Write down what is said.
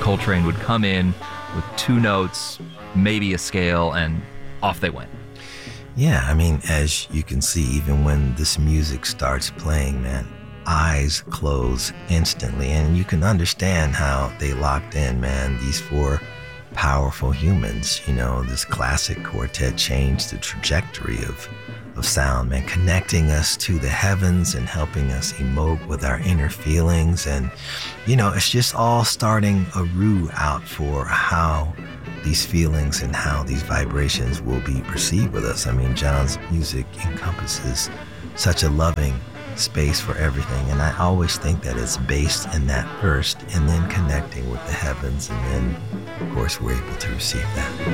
Coltrane would come in with two notes, maybe a scale, and off they went. Yeah, I mean, as you can see, even when this music starts playing, man, eyes close instantly. And you can understand how they locked in, man. These four powerful humans, this classic quartet changed the trajectory of sound, man, connecting us to the heavens and helping us emote with our inner feelings. And, it's just all starting a route out for how these feelings and how these vibrations will be perceived with us. I mean, John's music encompasses such a loving space for everything, and I always think that it's based in that first, and then connecting with the heavens, and then, of course, we're able to receive that.